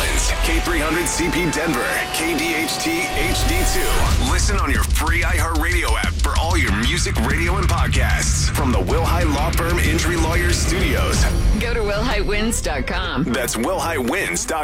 Winds, K300CP Denver, KDHT HD2. Listen on your free iHeartRadio app for all your music, radio, and podcasts from the Wilhite Law Firm Injury Lawyers Studios. Go to WilhiteWinds.com. That's WilhiteWinds.com.